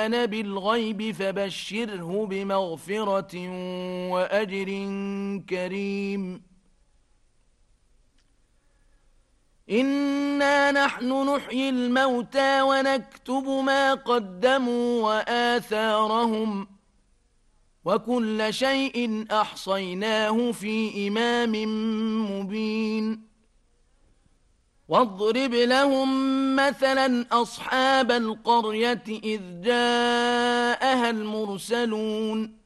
بالغيب فبشره بمغفرة وأجر كريم. إنا نحن نحيي الموتى ونكتب ما قدموا وآثارهم وكل شيء أحصيناه في إمام مبين. واضرب لهم مثلا أصحاب القرية إذ جاءها المرسلون